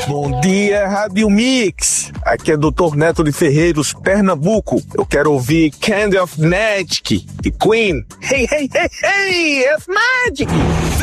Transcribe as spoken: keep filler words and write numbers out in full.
Bom dia, Rádio Mix. Aqui é doutor Neto de Ferreiros, Pernambuco. Eu quero ouvir Candy of Magic e Queen. Hey, hey, hey, hey, it's magic!